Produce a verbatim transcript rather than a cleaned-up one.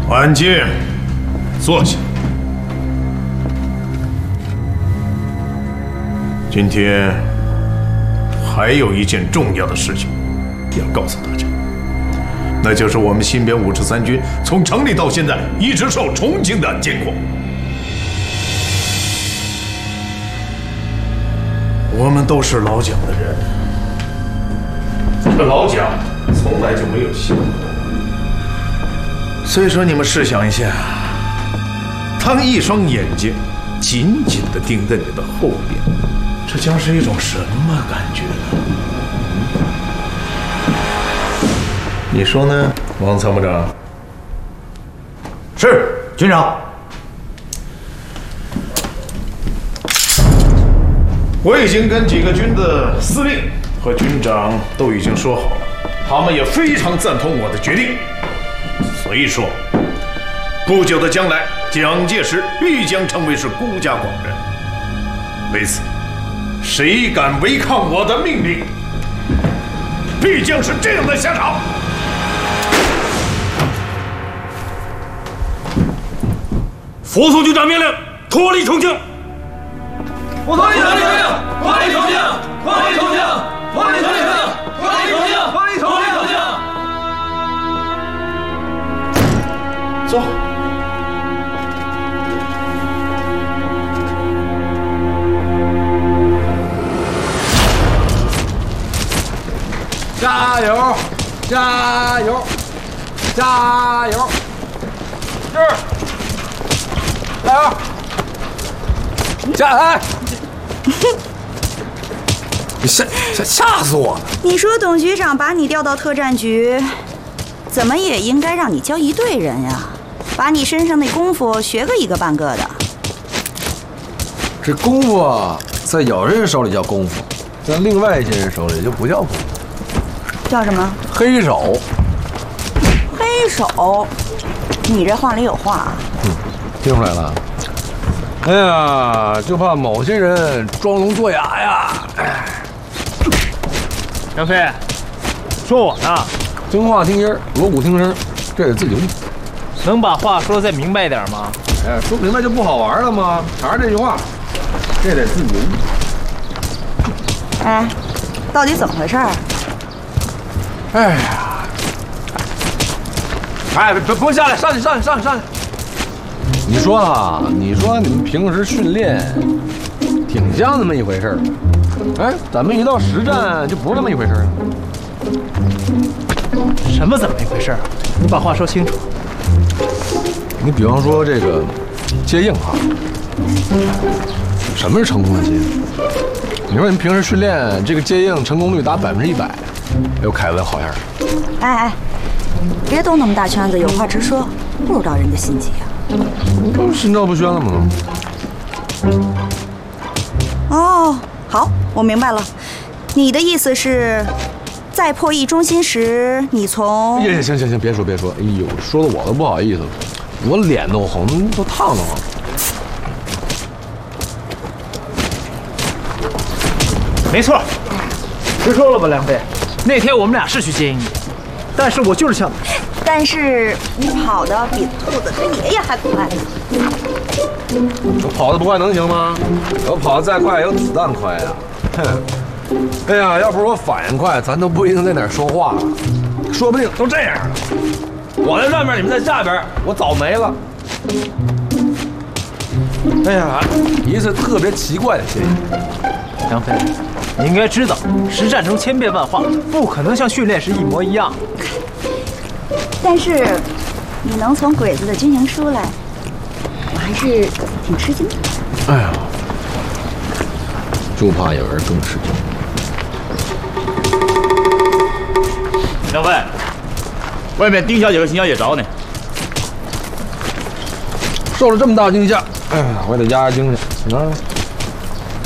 安静，坐下。今天还有一件重要的事情要告诉大家，那就是我们新编五十三军从成立到现在一直受重庆的监控。我们都是老蒋的人，这个老蒋从来就没有休过。所以说，你们试想一下，当一双眼睛紧紧地盯在你的后边，这将是一种什么感觉呢？你说呢，王参谋长？ 是，军长。 我已经跟几个军的司令和军长都已经说好了，他们也非常赞同我的决定。所以说，不久的将来，蒋介石必将成为是孤家寡人。为此，谁敢违抗我的命令，必将是这样的下场。 服从军长命令，脱离重庆。 服从军长命令，脱离重庆，脱离重庆，脱离重庆，脱离重庆，脱离重庆。 走。 加油！加油！加油！是。加油！下来！你吓吓吓死我了！ 你说董局长把你调到特战局，怎么也应该让你教一队人呀，把你身上那功夫学个一个半个的。 这功夫啊，在有人手里叫功夫，在另外一些人手里就不叫功夫， 叫什么？ 黑手。 黑手？你这话里有话啊！ 嗯，听出来了。哎呀，就怕某些人装聋作哑呀！哎， 杨飞，说我呢？ 听话听音儿，锣鼓听声，这得自己悟。 能把话说再明白点吗？ 哎，说明白就不好玩了吗？还是这句话，这得自己悟。 哎，到底怎么回事？ 哎呀，哎，别不用下来，上去，上去，上去，上去。你说啊，你说你们平时训练挺像那么一回事儿，哎，咱们一到实战就不是那么一回事儿了。 什么怎么一回事啊？你把话说清楚。 你比方说这个接应啊，什么是成功的接应？你说你们平时训练这个接应成功率达百分之一百，哎呦，凯文好样的！ 哎哎，别兜那么大圈子，有话直说，不知道人家心急啊。 心照不宣了吗？ 哦，好，我明白了。你的意思是，在破译中心时，你从…… 哎呀，行行行，别说别说，哎呦，说的我都不好意思了，我脸都红，都烫得慌。 没错，直说了吧，梁飞。那天我们俩是去接应你，但是我就是想…… 但是你跑得比兔子跟爷爷还快。 我跑得不快能行吗？我跑得再快也有子弹快呀！哎呀，要不是我反应快，咱都不一定在哪儿说话了，说不定都这样了。我在上面，你们在下边，我早没了。哎呀，一次特别奇怪的接应。 梁飞，你应该知道，实战中千变万化，不可能像训练时一模一样。 但是，你能从鬼子的军营出来，我还是挺吃惊的。 哎呀，就怕有人更吃惊。 梁飞，外面丁小姐和邢小姐找你。 受了这么大惊吓，哎呀，我也得压压惊去。啊，